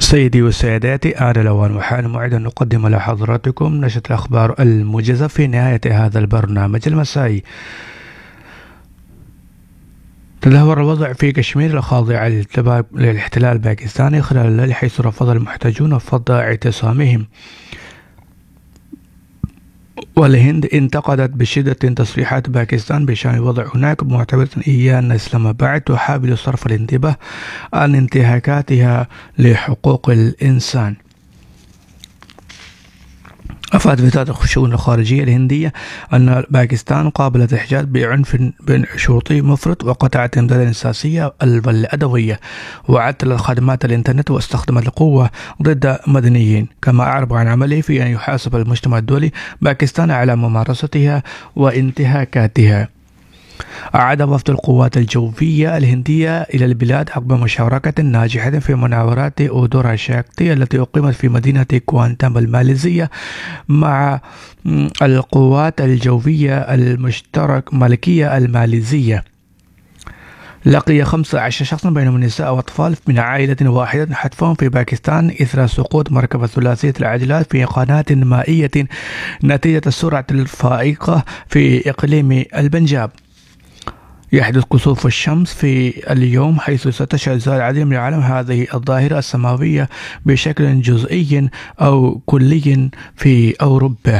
سيدي وسادتي، آن الأوان وحان موعد أن نقدم لحضراتكم نشرة الأخبار الموجزة في نهاية هذا البرنامج المسائي. تدهور الوضع في كشمير الخاضع للاحتلال الباكستاني خلال الليل، حيث رفض المحتجون فض اعتصامهم. والهند انتقدت بشدة تصريحات باكستان بشأن الوضع هناك، معتبرة أن إسلام آباد تحاول صرف الانتباه عن انتهاكاتها لحقوق الإنسان. أفادت وزارة الشؤون الخارجية الهندية أن باكستان قابلت الإحجاج بعنف شرطي مفرط، وقطعت إمدادا الأساسية الأدوية، وعطلت خدمات الإنترنت، واستخدمت القوة ضد مدنيين. كما أعرب عن عمله في أن يحاسب المجتمع الدولي باكستان على ممارستها وانتهاكاتها. أعاد وفد القوات الجوية الهندية إلى البلاد عقب مشاركة ناجحة في مناورات أودورا شاكتي التي أقيمت في مدينة كوانتام الماليزية مع القوات الجوية الملكية الماليزية. لقي 15 شخصا بينهم نساء وأطفال من عائلة واحدة حتفهم في باكستان إثر سقوط مركبة ثلاثية العجلات في قناة مائية نتيجة السرعة الفائقة في إقليم البنجاب. يحدث كسوف الشمس في اليوم، حيث ستشهد العديد من العالم هذه الظاهرة السماوية بشكل جزئي أو كلي في أوروبا.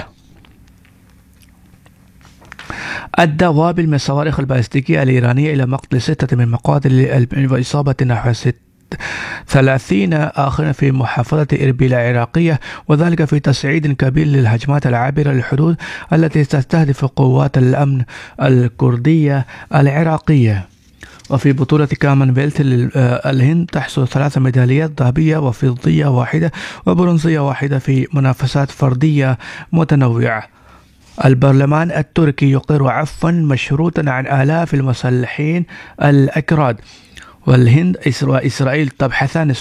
أدى وابل من الصواريخ البالستيكية الإيرانية إلى مقتل 6 من مقاتل وإصابة نحو 30 آخرين في محافظة إربيل العراقية، وذلك في تصعيد كبير للهجمات العابرة للحدود التي تستهدف قوات الأمن الكردية العراقية. وفي بطولة كامنولث الهند تحصل 3 ميداليات ذهبية وفضية واحدة وبرونزية واحدة في منافسات فردية متنوعة. البرلمان التركي يقر عفوا مشروطا عن آلاف المسلحين الأكراد. والهند وإسرائيل تبحثان